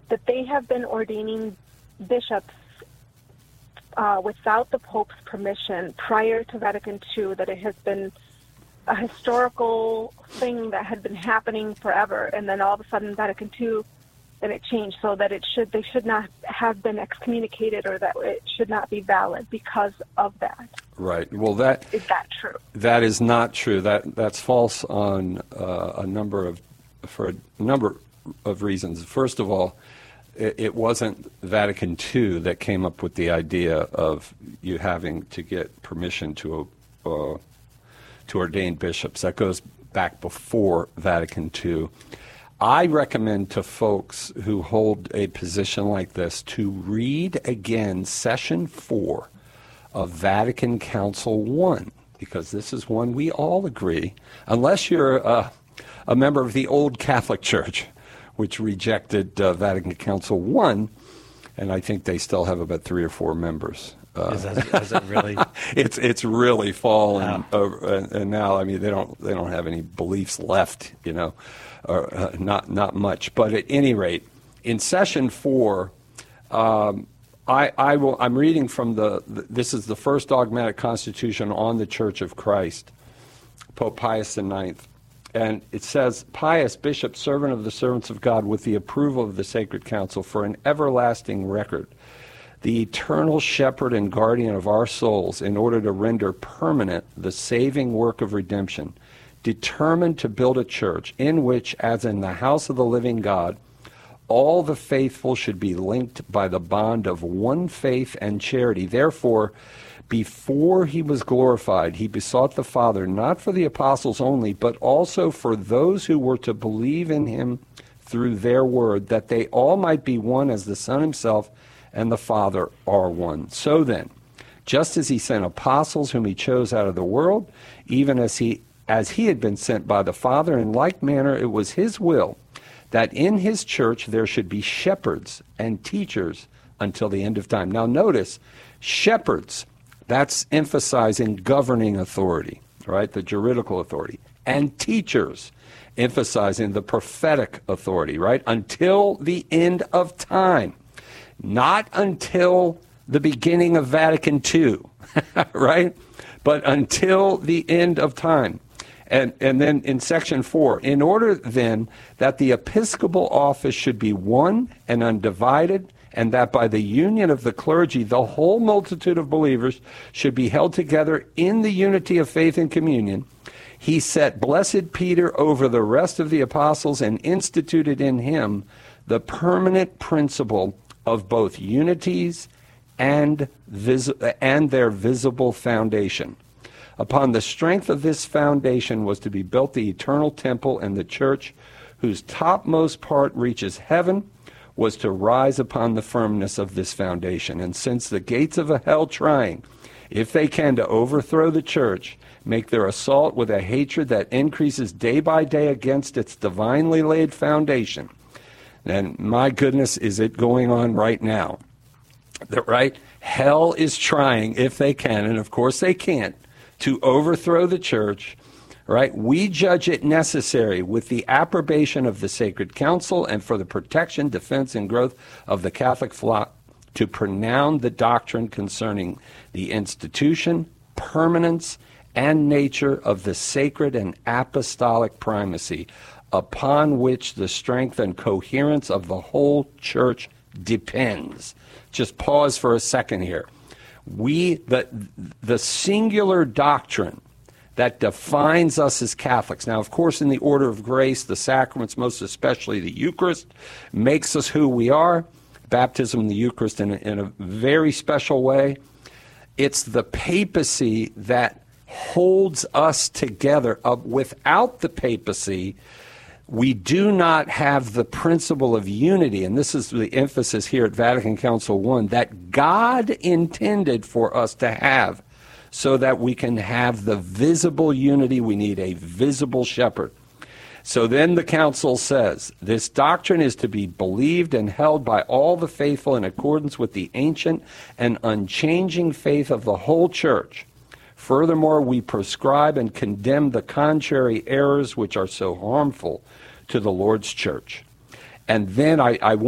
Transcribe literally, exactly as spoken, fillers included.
that they have been ordaining bishops uh, without the Pope's permission prior to Vatican two, that it has been a historical thing that had been happening forever, and then all of a sudden Vatican two, then it changed, so that it should they should not have been excommunicated, or that it should not be valid because of that. Right. Well, that is that true? That is not true. That that's false on uh, a number of for a number of reasons. First of all, it, it wasn't Vatican two that came up with the idea of you having to get permission to uh, to ordain bishops. That goes back before Vatican two. I recommend to folks who hold a position like this to read again session four of Vatican Council one, because this is one we all agree, unless you're uh, a member of the old Catholic Church, which rejected uh, Vatican Council one, and I think they still have about three or four members. Uh, is, that, is that really? it's it's really fallen, Wow. uh, and, and now I mean they don't they don't have any beliefs left, you know, or uh, not not much. But at any rate, in session four, um, I I will I'm reading from the, the this is the first dogmatic constitution on the Church of Christ, Pope Pius the Ninth, and it says, Pius, bishop, servant of the servants of God, with the approval of the Sacred Council, for an everlasting record, the eternal shepherd and guardian of our souls, in order to render permanent the saving work of redemption, determined to build a church in which, as in the house of the living God, all the faithful should be linked by the bond of one faith and charity. Therefore, before he was glorified, he besought the Father, not for the apostles only, but also for those who were to believe in him through their word, that they all might be one as the Son himself and the Father are one. So then, just as he sent apostles whom he chose out of the world, even as he as he had been sent by the Father, in like manner it was his will that in his church there should be shepherds and teachers until the end of time. Now notice, shepherds, that's emphasizing governing authority, right, the juridical authority, and teachers, emphasizing the prophetic authority, right, until the end of time. Not until the beginning of Vatican two, right? But until the end of time. And, and then in section four, in order then that the episcopal office should be one and undivided, and that by the union of the clergy, the whole multitude of believers should be held together in the unity of faith and communion, he set blessed Peter over the rest of the apostles and instituted in him the permanent principle of both unities and vis- and their visible foundation. Upon the strength of this foundation was to be built the eternal temple, and the church, whose topmost part reaches heaven, was to rise upon the firmness of this foundation. And since the gates of hell trying, if they can, to overthrow the church, make their assault with a hatred that increases day by day against its divinely laid foundation, then my goodness, is it going on right now? That, right? Hell is trying, if they can, and of course they can't, to overthrow the church, right? We judge it necessary with the approbation of the Sacred Council and for the protection, defense, and growth of the Catholic flock to pronounce the doctrine concerning the institution, permanence, and nature of the sacred and apostolic primacy, upon which the strength and coherence of the whole church depends. Just pause for a second here. We, the, the singular doctrine that defines us as Catholics. Now, of course, in the order of grace, the sacraments, most especially the Eucharist, makes us who we are. Baptism and the Eucharist in a, in a very special way. It's the papacy that holds us together. Uh, without the papacy, we do not have the principle of unity, and this is the emphasis here at Vatican Council one, that God intended for us to have, so that we can have the visible unity. We need a visible shepherd. So then the council says, this doctrine is to be believed and held by all the faithful in accordance with the ancient and unchanging faith of the whole church. Furthermore, we proscribe and condemn the contrary errors which are so harmful to the Lord's church. And then I, I